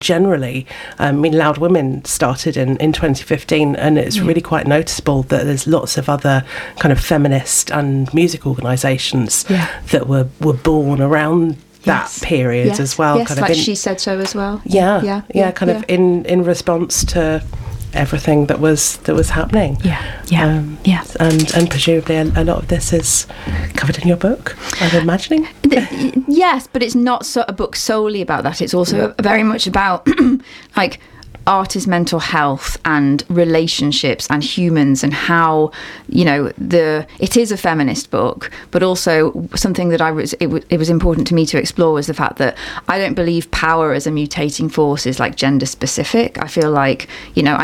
generally. I mean, Loud Women started in 2015, and it's really quite noticeable that there's lots of other kind of feminist and music organisations that were born around that period as well. Yes, kind of like She Said So as well. Of in response to everything that was happening. And presumably a lot of this is covered in your book, I'm imagining. Yes, but it's not a book solely about that. It's also very much about like artist mental health and relationships and humans, and how, you know, it is a feminist book, but also something that it was important to me to explore was the fact that I don't believe power as a mutating force is like gender specific. I feel like, you know,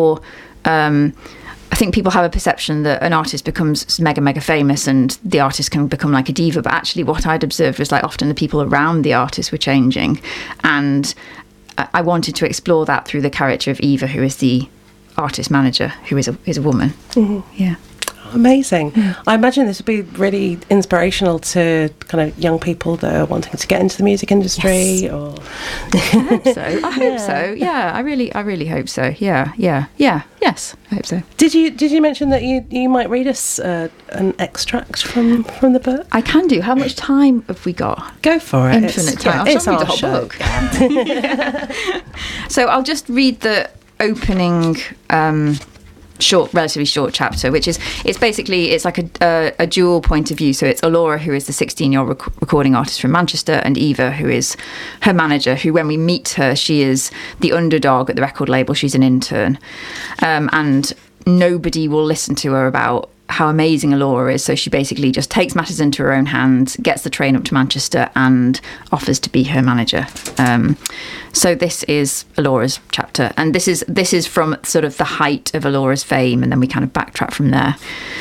I think people have a perception that an artist becomes mega famous and the artist can become like a diva, but actually what I'd observed was like often the people around the artist were changing, and I wanted to explore that through the character of Eva, who is the artist manager, who is a woman. Yeah. Amazing. I imagine this would be really inspirational to kind of young people that are wanting to get into the music industry. Or I hope so. Yeah, I really hope so. Yeah. Yes, I hope so. Did you mention that you might read us an extract from the book? I can do. How much time have we got? Go for it. Infinite time. It's I'll our read the whole book. So I'll just read the opening relatively short chapter, which is it's like a dual point of view. So it's Alora, who is the 16-year-old recording artist from Manchester, and Eva, who is her manager, who when we meet her, she is the underdog at the record label. She's an intern, and nobody will listen to her about how amazing Alora is, so she basically just takes matters into her own hands, gets the train up to Manchester and offers to be her manager. So this is Alora's chapter, and this is from sort of the height of Alora's fame, and then we kind of backtrack from there.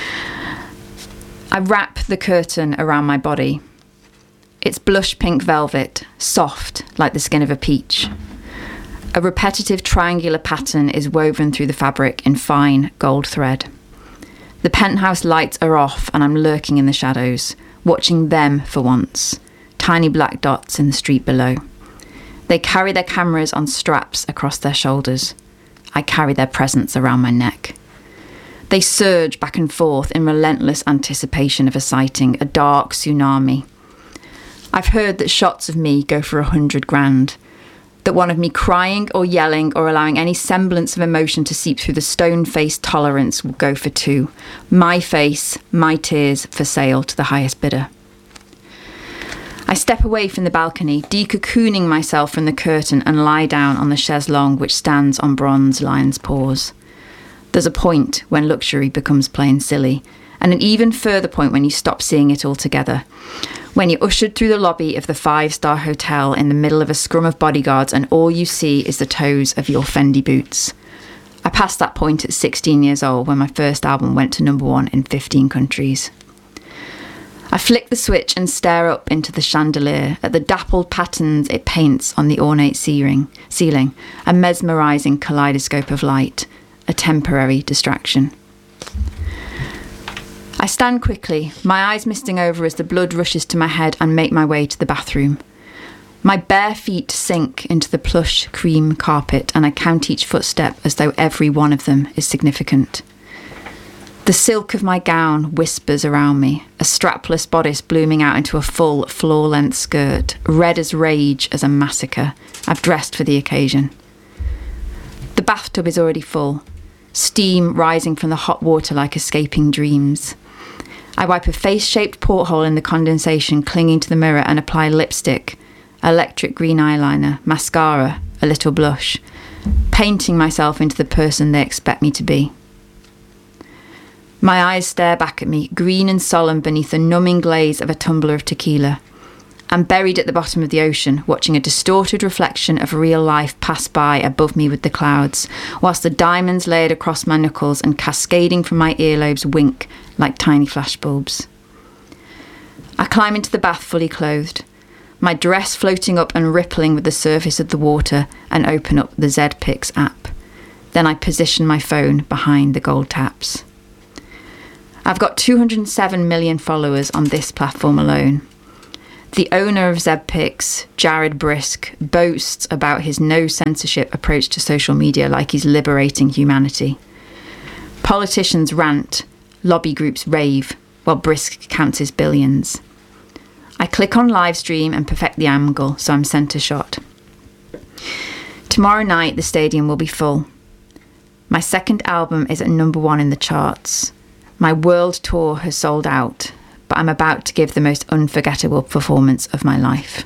I wrap the curtain around my body. It's blush pink velvet, soft like the skin of a peach. A repetitive triangular pattern is woven through the fabric in fine gold thread. The penthouse lights are off and I'm lurking in the shadows, watching them for once, tiny black dots in the street below. They carry their cameras on straps across their shoulders. I carry their presence around my neck. They surge back and forth in relentless anticipation of a sighting, a dark tsunami. I've heard that shots of me go for 100 grand. That one of me crying or yelling or allowing any semblance of emotion to seep through the stone-faced tolerance will go for 2. My face, my tears for sale to the highest bidder. I step away from the balcony, decocooning myself from the curtain, and lie down on the chaise longue which stands on bronze lion's paws. There's a point when luxury becomes plain silly, and an even further point when you stop seeing it altogether. When you're ushered through the lobby of the 5-star hotel in the middle of a scrum of bodyguards and all you see is the toes of your Fendi boots. I passed that point at 16 years old when my first album went to #1 in 15 countries. I flick the switch and stare up into the chandelier at the dappled patterns it paints on the ornate ceiling, a mesmerising kaleidoscope of light, a temporary distraction. I stand quickly, my eyes misting over as the blood rushes to my head, and make my way to the bathroom. My bare feet sink into the plush cream carpet, and I count each footstep as though every one of them is significant. The silk of my gown whispers around me, a strapless bodice blooming out into a full, floor-length skirt, red as rage as a massacre. I've dressed for the occasion. The bathtub is already full, steam rising from the hot water like escaping dreams. I wipe a face-shaped porthole in the condensation clinging to the mirror and apply lipstick, electric green eyeliner, mascara, a little blush, painting myself into the person they expect me to be. My eyes stare back at me, green and solemn beneath the numbing glaze of a tumbler of tequila. I'm buried at the bottom of the ocean, watching a distorted reflection of real life pass by above me with the clouds, whilst the diamonds layered across my knuckles and cascading from my earlobes wink like tiny flashbulbs. I climb into the bath fully clothed, my dress floating up and rippling with the surface of the water, and open up the Z-Pix app. Then I position my phone behind the gold taps. I've got 207 million followers on this platform alone. The owner of ZPix, Jared Brisk, boasts about his no-censorship approach to social media like he's liberating humanity. Politicians rant, lobby groups rave, while Brisk counts his billions. I click on live stream and perfect the angle so I'm centre shot. Tomorrow night the stadium will be full. My second album is at #1 in the charts. My world tour has sold out, but I'm about to give the most unforgettable performance of my life.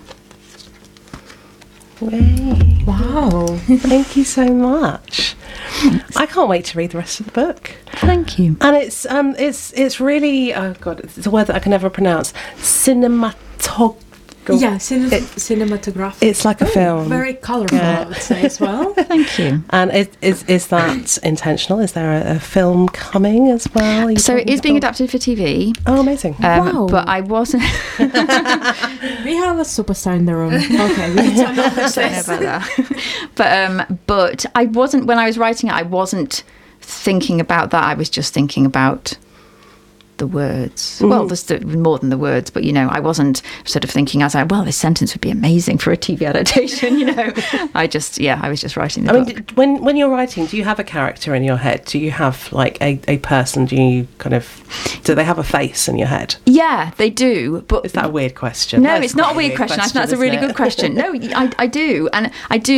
Way. Wow. Thank you so much. I can't wait to read the rest of the book. Thank you. And it's really, oh God, it's a word that I can never pronounce. Cinematography. Yeah, cinematographic. It's like a film. Very colourful, I would say, as well. Thank you. And is that intentional? Is there a film coming as well? So it is being adapted for TV. Oh, amazing. Wow. But I wasn't... We have a superstar in the room. Okay, we need to acknowledge this. About that. But I wasn't, when I was writing it, I wasn't thinking about that. I was just thinking about the words. Well, there's more than the words, but I wasn't sort of thinking as this sentence would be amazing for a TV adaptation. I was just writing the book. When you're writing, do you have a character in your head? Do you have like a person? Do they have a face in your head? Yeah, they do. But is that a weird question? No, it's not a weird question. I think that's a really good question. No, I do, and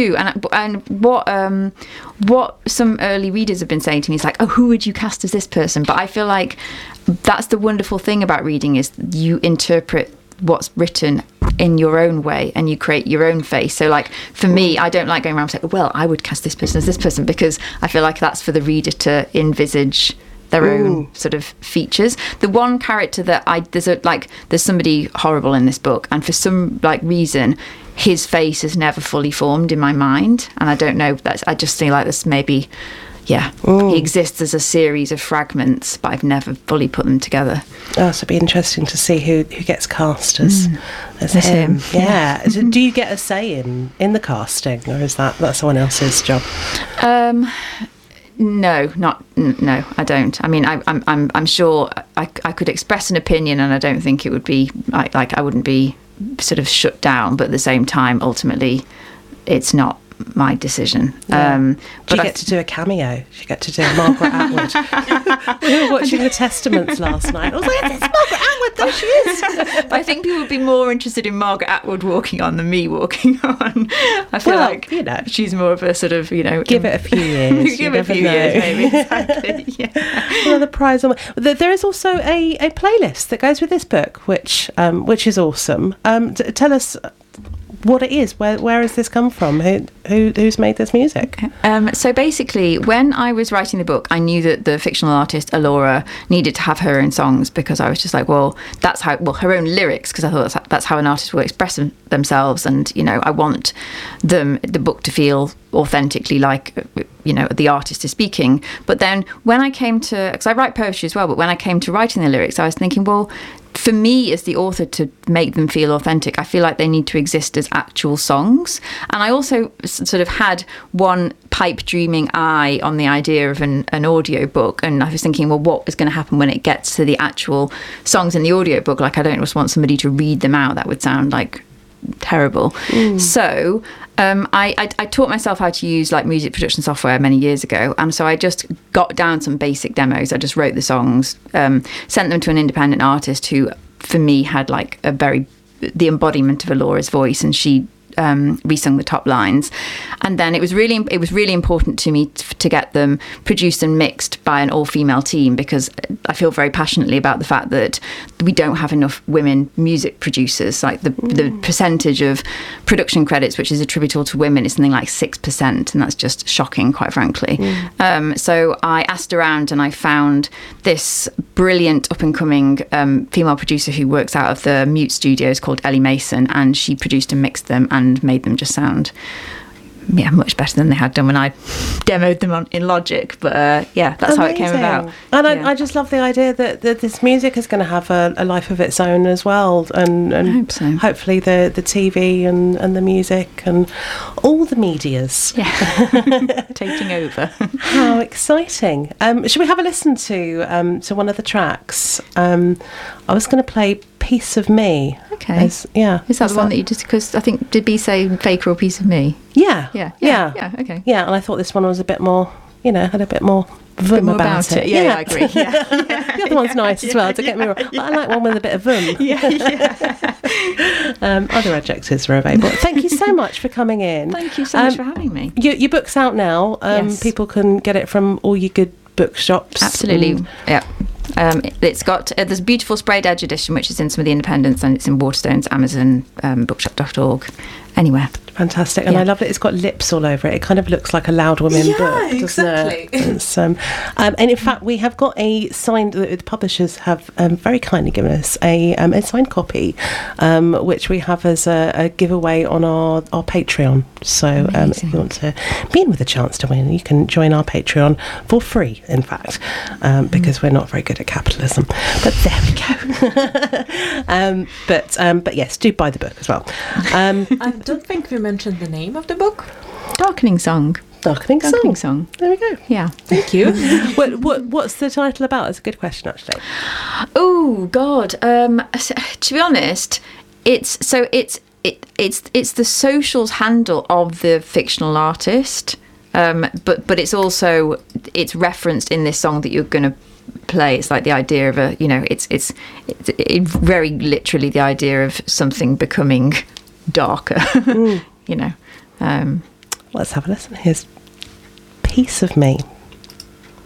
what some early readers have been saying to me is like, oh, who would you cast as this person? But I feel like that's the wonderful thing about reading, is you interpret what's written in your own way and you create your own face. So like for me, I don't like going around saying, well, I would cast this person as this person, because I feel like that's for the reader to envisage their own sort of features. The one character that there's somebody horrible in this book, and for some reason his face is never fully formed in my mind, and I don't know, I just think like this maybe he exists as a series of fragments, but I've never fully put them together. Oh, so it'd be interesting to see who gets cast as him. Yeah. Do you get a say in the casting, or is that someone else's job? No, I don't. I mean, I'm sure I could express an opinion, and I don't think it would be I wouldn't be sort of shut down. But at the same time, ultimately, it's not my decision. Yeah. Do you get to do a cameo? Do you get to do Margaret Atwood? We were watching The Testaments last night. I was like, it's Margaret Atwood, there she is. I think people would be more interested in Margaret Atwood walking on than me walking on. I feel she's more of a sort of, give it a few years. Give it a few years, maybe. Exactly. Yeah. Well, the prize. There is also a playlist that goes with this book, which is awesome. Tell us what it is. Where has this come from? Who's made this music? So basically, when I was writing the book, I knew that the fictional artist Alora needed to have her own songs, because I was just like, that's how her own lyrics, because I thought that's how an artist will express themselves, and I want the book to feel authentically like the artist is speaking. But then when I came to, because I write poetry as well, but when I came to writing the lyrics, I was thinking, for me as the author, to make them feel authentic, I feel like they need to exist as actual songs. And I also sort of had one pipe dreaming eye on the idea of an audio book, and I was thinking, what is going to happen when it gets to the actual songs in the audio book? Like, I don't just want somebody to read them out. That would sound like terrible. So I taught myself how to use music production software many years ago, and so I just got down some basic demos. I just wrote the songs, sent them to an independent artist who for me had the embodiment of Alora's voice, and she re-sung the top lines. And then it was really important to me to get them produced and mixed by an all-female team, because I feel very passionately about the fact that we don't have enough women music producers. Like the percentage of production credits which is attributable to women is something like 6%, and that's just shocking, quite frankly. So I asked around, and I found this brilliant up-and-coming female producer who works out of the Mute Studios called Ellie Mason, and she produced and mixed them and made them just sound much better than they had done when I demoed them in Logic. But that's how it came about. And I just love the idea that this music is going to have a life of its own as well, and I hope so. Hopefully the TV and the music and all the medias taking over. How exciting. Should we have a listen to one of the tracks? I was going to play Piece of Me. Okay. Is that the one that you just, because I think, did B say Faker or Piece of Me? Yeah. Okay. Yeah, and I thought this one was a bit more, had a bit more vim about it. Yeah, I agree. Yeah. The other one's nice as well, don't get me wrong. But I like one with a bit of vim. Other adjectives are available. Thank you so much for coming in. Thank you so much for having me. Your book's out now. Yes. People can get it from all your good bookshops. Absolutely. Yeah. It's got this beautiful sprayed edge edition, which is in some of the independents, and it's in Waterstones, Amazon, bookshop.org, anywhere. Fantastic. And I love that it's got lips all over it. It kind of looks like a Loud Women book, doesn't exactly. it? It's, and in fact, we have got a signed, the publishers have very kindly given us a signed copy, which we have as a giveaway on our Patreon. So if you want to be in with a chance to win, you can join our Patreon for free, in fact, because we're not very good at capitalism. But there we go. But yes, do buy the book as well. I don't think we mentioned the name of the book. Darkening Song. Darkening Song. There we go. Yeah. Thank you. What's the title about? That's a good question, actually. Oh God. To be honest, it's the socials handle of the fictional artist, but it's referenced in this song that you're going to play. It's like the idea of it's very literally the idea of something becoming darker. Let's have a listen. Here's Piece of Me.